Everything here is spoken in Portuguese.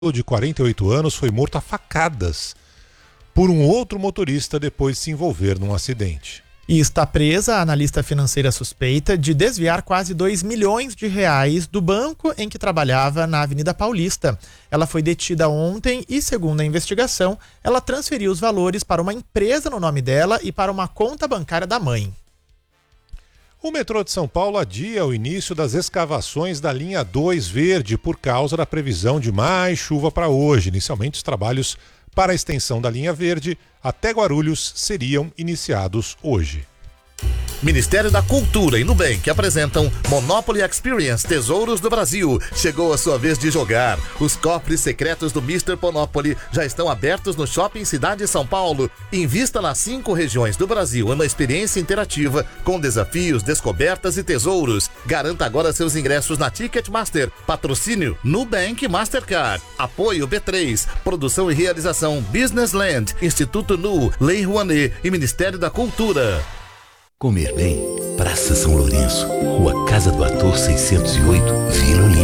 de 48 anos foi morto a facadas por um outro motorista depois de se envolver num acidente. E está presa a analista financeira suspeita de desviar quase R$2 milhões do banco em que trabalhava na Avenida Paulista. Ela foi detida ontem e, segundo a investigação, ela transferiu os valores para uma empresa no nome dela e para uma conta bancária da mãe. O metrô de São Paulo adia o início das escavações da linha 2 verde por causa da previsão de mais chuva para hoje. Inicialmente, os trabalhos para a extensão da linha verde até Guarulhos seriam iniciados hoje. Ministério da Cultura e Nubank apresentam Monopoly Experience Tesouros do Brasil. Chegou a sua vez de jogar. Os cofres secretos do Mr. Monopoly já estão abertos no Shopping Cidade São Paulo. Invista nas 5 regiões do Brasil em uma experiência interativa com desafios, descobertas e tesouros. Garanta agora seus ingressos na Ticketmaster. Patrocínio Nubank Mastercard. Apoio B3. Produção e realização Business Land, Instituto Nu, Lei Rouanet e Ministério da Cultura. Comer bem, Praça São Lourenço, Rua Casa do Ator 608, Vila Olímpia.